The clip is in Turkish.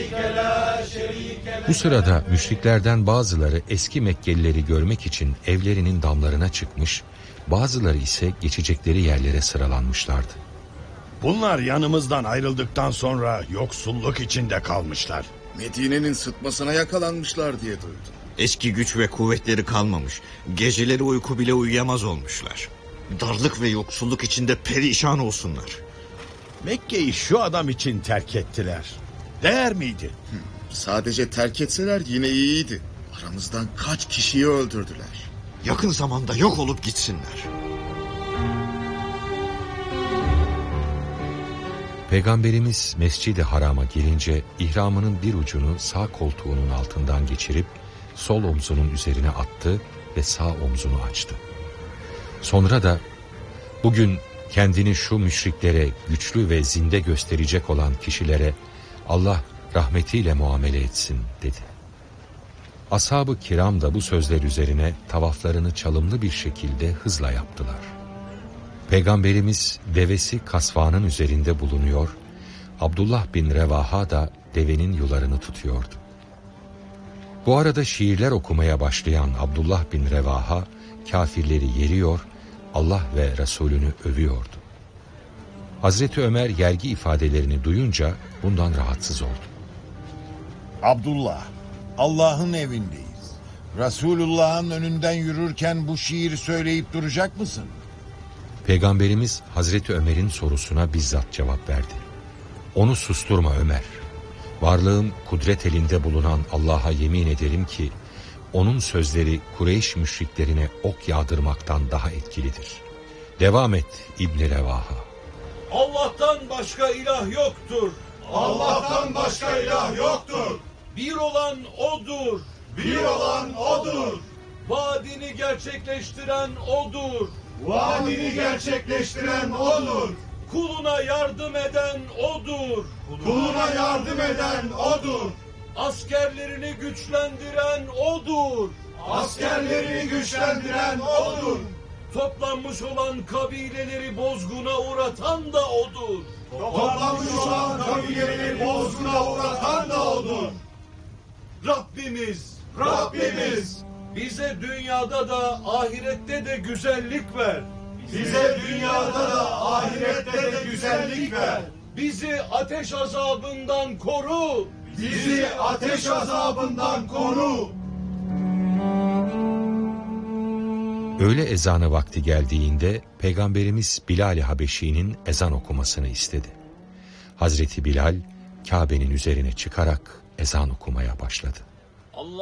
Bu sırada müşriklerden bazıları eski Mekkelileri görmek için evlerinin damlarına çıkmış, bazıları ise geçecekleri yerlere sıralanmışlardı. Bunlar yanımızdan ayrıldıktan sonra yoksulluk içinde kalmışlar. Medine'nin sıtmasına yakalanmışlar diye duydum. Eski güç ve kuvvetleri kalmamış. Geceleri uyku bile uyuyamaz olmuşlar. Darlık ve yoksulluk içinde perişan olsunlar. Mekke'yi şu adam için terk ettiler. Değer miydi? Sadece terk etseler yine iyiydi. Aramızdan kaç kişiyi öldürdüler. Yakın zamanda yok olup gitsinler. Peygamberimiz Mescid-i Haram'a gelince ihramının bir ucunu sağ koltuğunun altından geçirip sol omzunun üzerine attı ve sağ omzunu açtı. Sonra da bugün kendini şu müşriklere güçlü ve zinde gösterecek olan kişilere Allah rahmetiyle muamele etsin dedi. Ashab-ı kiram da bu sözler üzerine tavaflarını çalımlı bir şekilde hızla yaptılar. Peygamberimiz devesi kasvanın üzerinde bulunuyor, Abdullah bin Revaha da devenin yularını tutuyordu. Bu arada şiirler okumaya başlayan Abdullah bin Revaha kafirleri yeriyor, Allah ve Resulünü övüyordu. Hazreti Ömer yergi ifadelerini duyunca bundan rahatsız oldu. Abdullah, Allah'ın evindeyiz. Resulullah'ın önünden yürürken bu şiiri söyleyip duracak mısın? Peygamberimiz Hazreti Ömer'in sorusuna bizzat cevap verdi. Onu susturma Ömer. Varlığım kudret elinde bulunan Allah'a yemin ederim ki onun sözleri Kureyş müşriklerine ok yağdırmaktan daha etkilidir. Devam et İbn-i Revaha. Allah'tan başka ilah yoktur. Allah'tan başka ilah yoktur. Bir olan O'dur. Bir olan O'dur. Vaadini gerçekleştiren O'dur. Vaadini gerçekleştiren O'dur. Kuluna yardım eden O'dur. Kuluna yardım eden O'dur. Askerlerini güçlendiren O'dur. Askerlerini güçlendiren O'dur. Toplanmış olan kabileleri bozguna uğratan da O'dur. Toplanmış olan kabileleri bozguna uğratan da O'dur. Rabbimiz bize dünyada da ahirette de güzellik ver. Bize dünyada da ahirette de güzellik ver. Bizi ateş azabından koru. Bizi ateş azabından koru. Öğle ezanı vakti geldiğinde Peygamberimiz Bilal-i Habeşi'nin ezan okumasını istedi. Hazreti Bilal Kabe'nin üzerine çıkarak ezan okumaya başladı.